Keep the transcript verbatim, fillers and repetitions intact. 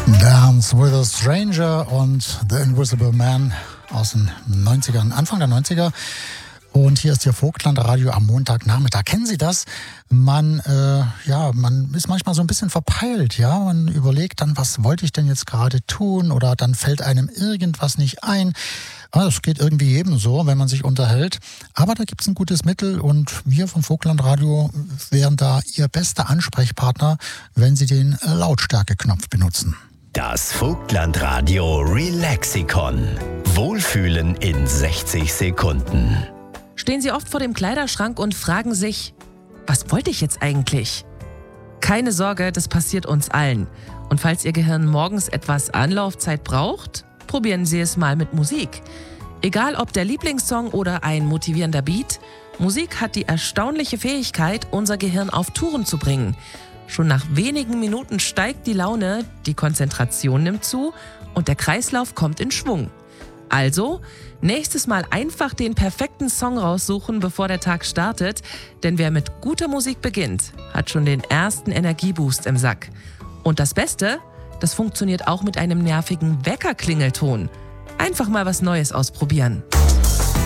Dance with a Stranger und The Invisible Man aus den neunzigern, Anfang der neunziger. Und hier ist Ihr Vogtland-Radio am Montagnachmittag. Kennen Sie das? Man, äh, ja, man ist manchmal so ein bisschen verpeilt, ja. Man überlegt dann, was wollte ich denn jetzt gerade tun? Oder dann fällt einem irgendwas nicht ein. Das geht irgendwie jedem so, wenn man sich unterhält. Aber da gibt es ein gutes Mittel und wir vom Vogtland-Radio wären da Ihr bester Ansprechpartner, wenn Sie den Lautstärke-Knopf benutzen. Das Vogtland-Radio Relaxikon. Wohlfühlen in sechzig Sekunden. Stehen Sie oft vor dem Kleiderschrank und fragen sich, was wollte ich jetzt eigentlich? Keine Sorge, das passiert uns allen. Und falls Ihr Gehirn morgens etwas Anlaufzeit braucht, probieren Sie es mal mit Musik. Egal ob der Lieblingssong oder ein motivierender Beat, Musik hat die erstaunliche Fähigkeit, unser Gehirn auf Touren zu bringen. Schon nach wenigen Minuten steigt die Laune, die Konzentration nimmt zu und der Kreislauf kommt in Schwung. Also, nächstes Mal einfach den perfekten Song raussuchen, bevor der Tag startet, denn wer mit guter Musik beginnt, hat schon den ersten Energieboost im Sack. Und das Beste, das funktioniert auch mit einem nervigen Wecker-Klingelton. Einfach mal was Neues ausprobieren.